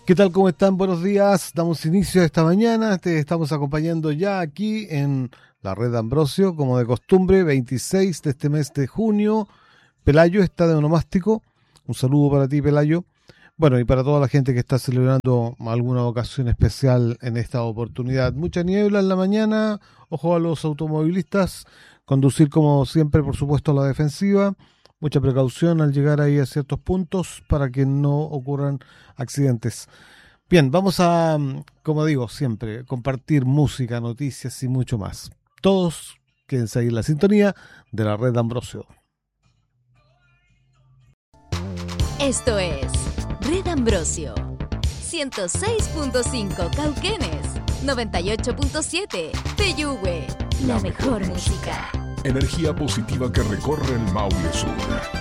¿Qué tal? ¿Cómo están? Buenos días. Damos inicio a esta mañana. Te estamos acompañando ya aquí en la red Ambrosio, como de costumbre, 26 de este mes de junio. Pelayo está de onomástico. Un saludo para ti, Pelayo. Bueno, y para toda la gente que está celebrando alguna ocasión especial en esta oportunidad. Mucha niebla en la mañana. Ojo a los automovilistas. Conducir como siempre, por supuesto, a la defensiva. Mucha precaución al llegar ahí a ciertos puntos para que no ocurran accidentes. Bien, vamos a, como digo siempre, compartir música, noticias y mucho más. Todos quédense ahí en la sintonía de la red Ambrosio. Esto es Red Ambrosio, 106.5 Cauquenes, 98.7 Peyúgue, la mejor música. Energía positiva que recorre el Maule Sur.